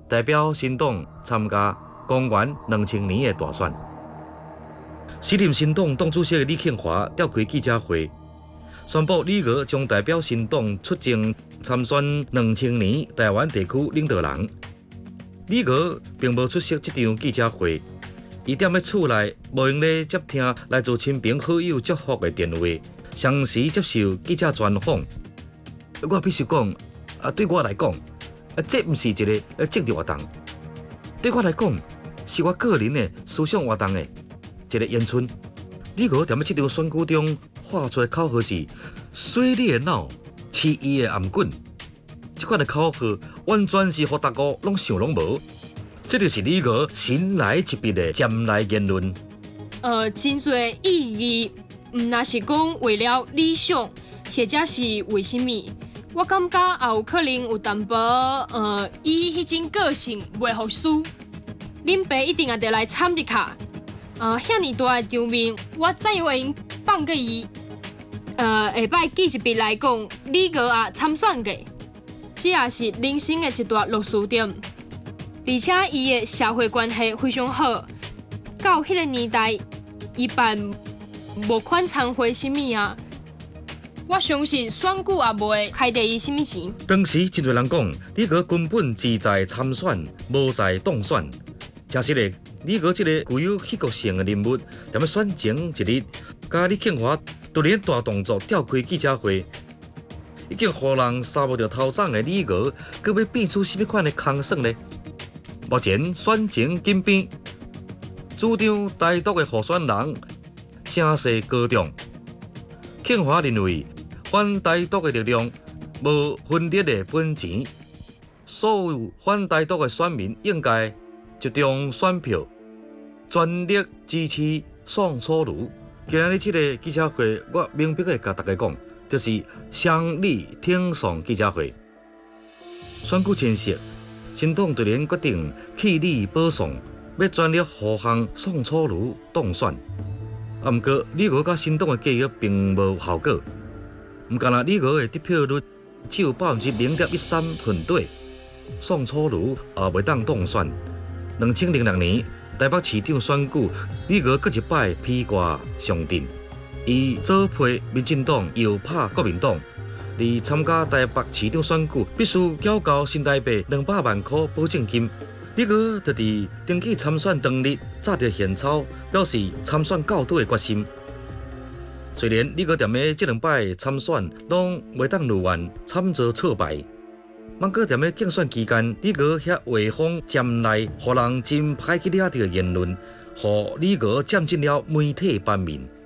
代表新党参加公元2000年的大选。时任新党党主席李庆华召开记者会，宣布李娥将代表新党出征参选2000年台湾地区领导人。李娥并无出席这场记者会，伊踮咧厝内无用咧接听来自亲朋好友祝福的电话，详细接受记者专访。我必须讲，对我来讲，这毋是一个政治活动，对我来讲，是我个人的思想活动的一个延伸。李娥踮咧这场选举中发出的口号是“水你的脑，饲伊的颔棍”。这款的口号完全是互大家拢想拢无。这就是李娥神来一笔的尖来言论。 真侪意义，若是讲为了理想，或者是为什么？我感觉也有可能有淡薄，伊迄种个性袂服输。恁爸一定也得来参一下。遐尼大的场面，我怎样会用放过伊？下摆记一笔来讲，李娥也参选过，这也是人生的一段落序点。而且伊的社会关系非常好，到迄个年代，伊办募款参会什么啊？我相信选举也无会开第伊什么钱。 当时真侪人讲，李娥根本志在参选，无在当选。真实的，李娥这个具有戏剧性的人物，踮咧选前一日，甲李庆华突然大动作召开记者会，已经互人杀无着头涨的李娥，佮要变出什么款的空算呢？目前选情紧变，主张台独的候选人声势高涨。庆华认为，反台独的力量无分裂的本钱，所有反台独的选民应该集中选票，全力支持宋楚瑜。今日这个记者会，我明白的甲大家讲，就是乡里挺宋记者会。选举前夕，新党突然决定弃李保宋，要全力护航宋楚瑜当选。不过，李娥甲新党的计划并无效果。唔干那李娥的得票率只有0.13%团队，宋楚瑜也袂当当选。2006年台北市长选举，李娥搁一摆披挂上阵，伊左配民进党，右拍国民党。而参加台北市长选举，必须缴交新台币200万块保证金。李娥就伫登记参选当日，早就现钞，表示参选到底的决心。虽然李娥踮咧这2摆参选拢袂当如愿，惨遭挫败。毋过踮咧竞选期间，李娥遐话锋尖来，互人真歹去了解的言论，互李娥占尽了媒体版面。